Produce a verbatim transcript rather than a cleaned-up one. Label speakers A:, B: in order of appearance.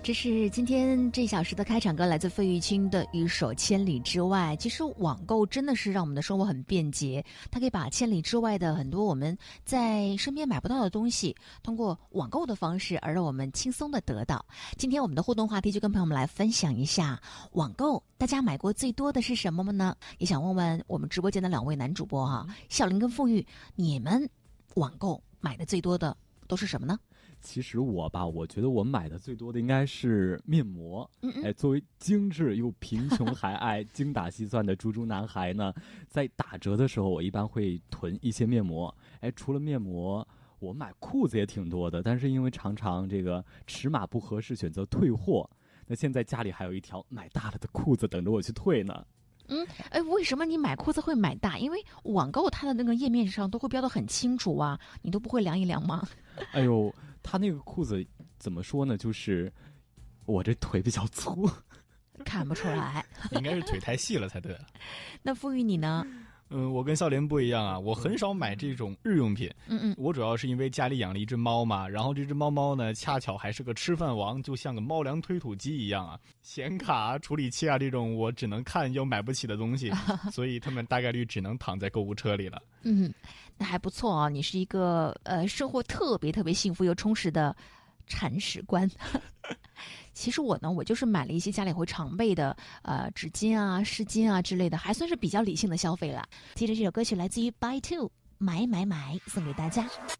A: 这是今天这小时的开场歌，来自费玉清的一首《千里之外》。其实网购真的是让我们的生活很便捷，它可以把千里之外的很多我们在身边买不到的东西，通过网购的方式而让我们轻松的得到。今天我们的互动话题就跟朋友们来分享一下网购，大家买过最多的是什么呢？也想问问我们直播间的两位男主播哈、啊，小林跟傅玉，你们网购买的最多的都是什么呢？
B: 其实我吧，我觉得我买的最多的应该是面膜。
A: 嗯嗯，
B: 哎，作为精致又贫穷还爱精打细算的猪猪男孩呢，在打折的时候，我一般会囤一些面膜。哎，除了面膜，我买裤子也挺多的，但是因为常常这个尺码不合适，选择退货。那现在家里还有一条买大了的裤子等着我去退呢。
A: 嗯，哎，为什么你买裤子会买大？因为网购它的那个页面上都会标得很清楚啊，你都不会量一量吗？
B: 哎呦，他那个裤子怎么说呢？就是我这腿比较粗，
A: 看不出来，
C: 应该是腿太细了才对。
A: 那傅玉你呢？
C: 嗯，我跟笑莲不一样啊，我很少买这种日用品。
A: 嗯嗯，
C: 我主要是因为家里养了一只猫嘛，然后这只猫猫呢，恰巧还是个吃饭王，就像个猫粮推土机一样啊。显卡、处理器啊这种我只能看又买不起的东西，所以他们大概率只能躺在购物车里了。
A: 嗯，那还不错啊，你是一个呃生活特别特别幸福又充实的铲屎官。其实我呢，我就是买了一些家里会常备的呃纸巾啊、湿巾啊之类的，还算是比较理性的消费了。接着这首歌曲来自于 By Two， 买买买，送给大家。